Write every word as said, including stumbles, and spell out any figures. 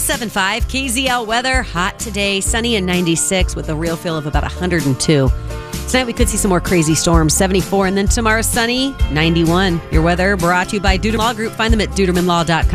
seven five K Z L weather. Hot today, sunny and ninety-six with a real feel of about one hundred two. Tonight we could see some more crazy storms, seventy-four, and then tomorrow sunny, ninety-one. Your weather brought to you by Duderman Law Group. Find them at duderman law dot com.